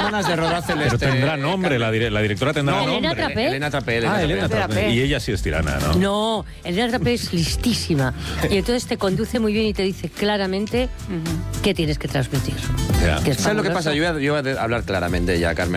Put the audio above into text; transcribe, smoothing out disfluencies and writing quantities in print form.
semanas de rodaje. Pero tendrá nombre, la directora tendrá nombre. Elena Trapé. Elena Trapé. Elena Trapé. Y ella sí es tirana, ¿no? No, Elena Trapé es listísima. Y entonces te conduce muy bien y te dice claramente qué tienes que transmitir. Ya. Que es ¿Sabes lo que fabuloso. pasa? Yo voy a hablar claramente ya, Carmen.